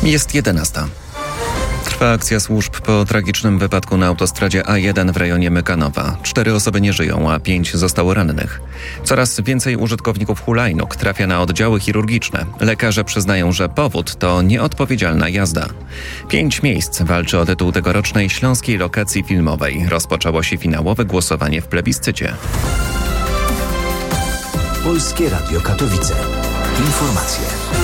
Jest 11. Trwa akcja służb po tragicznym wypadku na autostradzie A1 w rejonie Mykanowa. 4 osoby nie żyją, a 5 zostało rannych. Coraz więcej użytkowników hulajnóg trafia na oddziały chirurgiczne. Lekarze przyznają, że powód to nieodpowiedzialna jazda. 5 miejsc walczy o tytuł tegorocznej śląskiej lokacji filmowej. Rozpoczęło się finałowe głosowanie w plebiscycie. Polskie Radio Katowice. Informacje.